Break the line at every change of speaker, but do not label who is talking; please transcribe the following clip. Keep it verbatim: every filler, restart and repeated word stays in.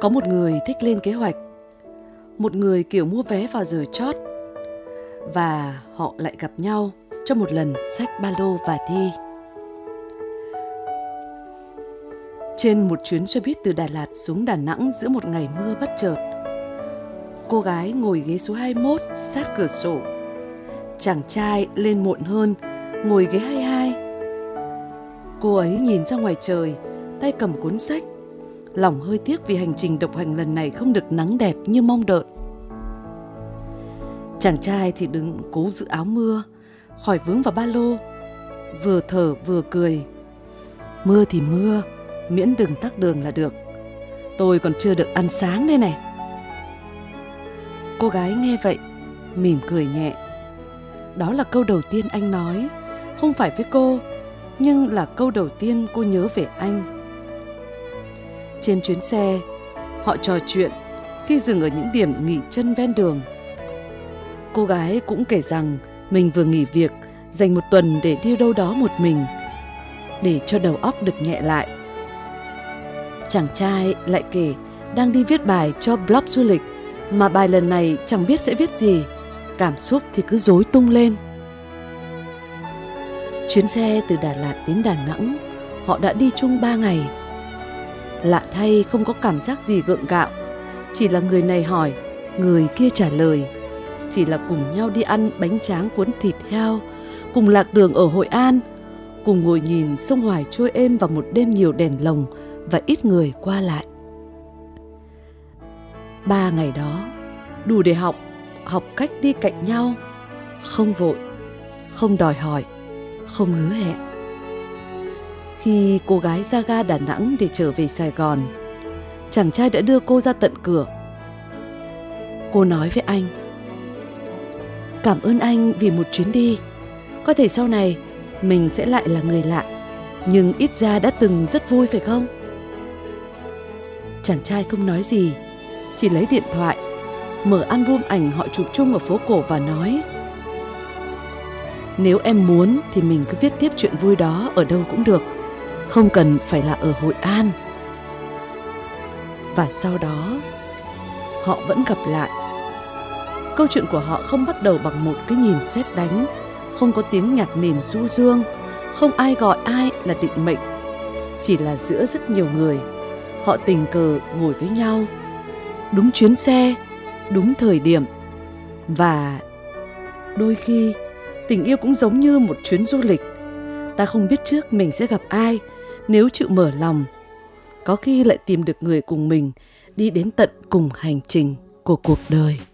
Có một người thích lên kế hoạch, một người kiểu mua vé vào giờ chót, và họ lại gặp nhau trong một lần xách ba lô và đi. Trên một chuyến xe buýt từ Đà Lạt xuống Đà Nẵng giữa một ngày mưa bất chợt, cô gái ngồi ghế số hai mươi mốt sát cửa sổ. Chàng trai lên muộn hơn, ngồi ghế hai mươi hai. Cô ấy nhìn ra ngoài trời, tay cầm cuốn sách, lòng hơi tiếc vì hành trình độc hành lần này không được nắng đẹp như mong đợi. Chàng trai thì đứng cố giữ áo mưa khỏi vướng vào ba lô, vừa thở vừa cười. Mưa thì mưa, miễn đừng tắc đường là được. Tôi còn chưa được ăn sáng đây này. Cô gái nghe vậy, mỉm cười nhẹ. Đó là câu đầu tiên anh nói, không phải với cô, nhưng là câu đầu tiên cô nhớ về anh. Trên chuyến xe, họ trò chuyện khi dừng ở những điểm nghỉ chân ven đường. Cô gái cũng kể rằng mình vừa nghỉ việc, dành một tuần để đi đâu đó một mình, để cho đầu óc được nhẹ lại. Chàng trai lại kể đang đi viết bài cho blog du lịch, mà bài lần này chẳng biết sẽ viết gì, cảm xúc thì cứ rối tung lên. Chuyến xe từ Đà Lạt đến Đà Nẵng, họ đã đi chung ba ngày. Lạ thay không có cảm giác gì gượng gạo, chỉ là người này hỏi, người kia trả lời. Chỉ là cùng nhau đi ăn bánh tráng cuốn thịt heo, cùng lạc đường ở Hội An, cùng ngồi nhìn sông Hoài trôi êm vào một đêm nhiều đèn lồng và ít người qua lại. Ba ngày đó đủ để học, học cách đi cạnh nhau, không vội, không đòi hỏi, không hứa hẹn. Khi cô gái ra ga Đà Nẵng để trở về Sài Gòn, chàng trai đã đưa cô ra tận cửa. Cô nói với anh, cảm ơn anh vì một chuyến đi. Có thể sau này mình sẽ lại là người lạ, nhưng ít ra đã từng rất vui phải không? Chàng trai không nói gì, chỉ lấy điện thoại, mở album ảnh họ chụp chung ở phố cổ và nói, nếu em muốn thì mình cứ viết tiếp chuyện vui đó ở đâu cũng được, không cần phải là ở Hội An. Và sau đó họ vẫn gặp lại. Câu chuyện của họ không bắt đầu bằng một cái nhìn sét đánh, không có tiếng nhạc nền du dương, không ai gọi ai là định mệnh. Chỉ là giữa rất nhiều người, họ tình cờ ngồi với nhau, đúng chuyến xe, đúng thời điểm. Và đôi khi tình yêu cũng giống như một chuyến du lịch. Ta không biết trước mình sẽ gặp ai, nếu chịu mở lòng, có khi lại tìm được người cùng mình đi đến tận cùng hành trình của cuộc đời.